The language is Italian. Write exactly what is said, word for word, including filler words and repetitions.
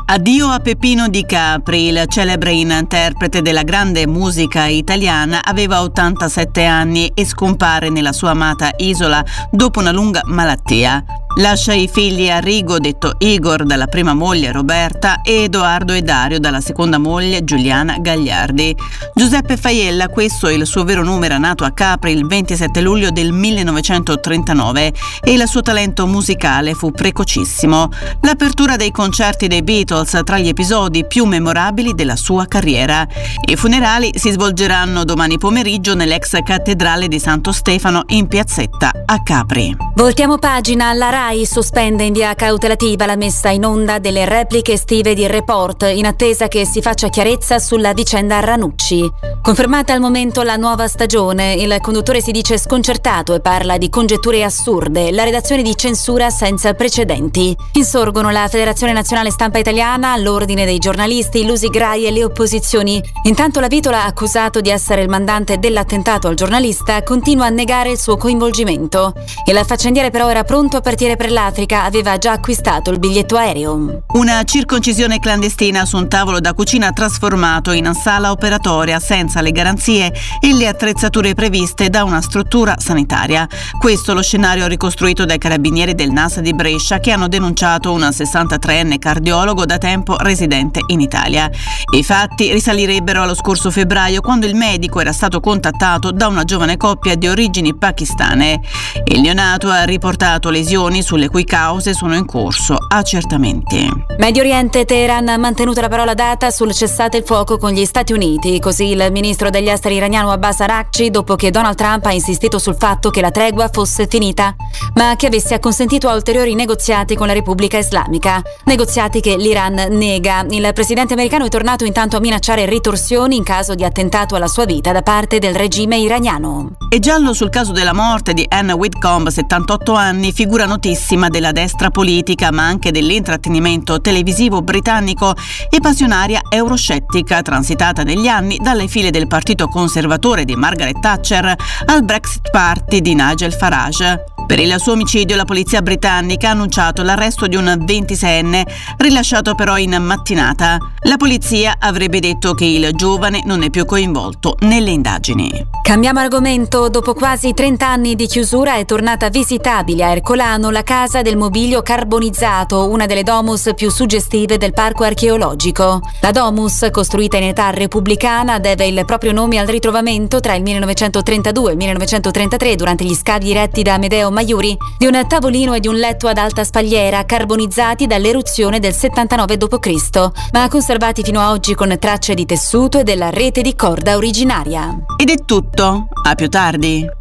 Addio a Peppino Di Capri, il celebre interprete della grande musica italiana, aveva ottantasette anni e scompare nella sua amata isola dopo una lunga malattia. Lascia i figli Arrigo, detto Igor, dalla prima moglie Roberta, e Edoardo e Dario dalla seconda moglie Giuliana Gagliardi. Giuseppe Faiella, questo è il suo vero nome, nato a Capri il ventisette luglio del millenovecentotrentanove e il suo talento musicale fu precocissimo. L'apertura dei concerti dei Beatles tra gli episodi più memorabili della sua carriera. I funerali si svolgeranno domani pomeriggio nell'ex cattedrale di Santo Stefano in Piazzetta a Capri. Voltiamo pagina. La RAI sospende in via cautelativa la messa in onda delle repliche estive di Report in attesa che si faccia chiarezza sulla vicenda Ranucci. Confermata al momento la nuova stagione, il conduttore si dice sconcertato e parla di congetture assurde, la redazione di censura senza precedenti. Insorgono la Federazione Nazionale Stampa Italiana, l'Ordine dei giornalisti, l'Usigrai e le opposizioni. Intanto la Vitola, accusato di essere il mandante dell'attentato al giornalista, continua a negare il suo coinvolgimento. Il faccendiere però era pronto a partire per l'Africa, aveva già acquistato il biglietto aereo. Una circoncisione clandestina su un tavolo da cucina trasformato in sala operatoria senza le garanzie e le attrezzature previste da una struttura sanitaria. Questo lo scenario ricostruito dai carabinieri del N A S di Brescia, che hanno denunciato un sessantatreenne cardiologo da tempo residente in Italia. I fatti risalirebbero allo scorso febbraio, quando il medico era stato contattato da una giovane coppia di origini pakistane. Il neonato ha riportato lesioni sulle cui cause sono in corso accertamenti. Medio Oriente, Teheran ha mantenuto la parola data sul cessate il fuoco con gli Stati Uniti, così il ministro degli esteri iraniano Abbas Araghchi, dopo che Donald Trump ha insistito sul fatto che la tregua fosse finita, ma che avesse acconsentito a ulteriori negoziati con la Repubblica Islamica, negoziati che l'Iran nega. Il presidente americano è tornato intanto a minacciare ritorsioni in caso di attentato alla sua vita da parte del regime iraniano. E giallo sul caso della morte di Anne Whitcomb, settantotto anni, figura notissima della destra politica ma anche dell'intrattenimento televisivo britannico e passionaria euroscettica, transitata negli anni dalle file del partito conservatore di Margaret Thatcher al Brexit Party di Nigel Farage. Per il suo omicidio la polizia britannica ha annunciato l'arresto di un ventiseienne, rilasciato però in mattinata. La polizia avrebbe detto che il giovane non è più coinvolto nelle indagini. Cambiamo argomento. Dopo quasi trenta anni di chiusura è tornata visitabile a Ercolano la casa del mobilio carbonizzato, una delle domus più suggestive del parco archeologico. La domus, costruita in età repubblicana, deve il proprio nome al ritrovamento tra il millenovecentotrentadue e il millenovecentotrentatré, durante gli scavi diretti da Amedeo Maiuri, di un tavolino e di un letto ad alta spalliera carbonizzati dall'eruzione del settantanove dopo Cristo, ma conservati fino a oggi con tracce di tessuto e della rete di corda originaria. Ed è tutto. A più tardi.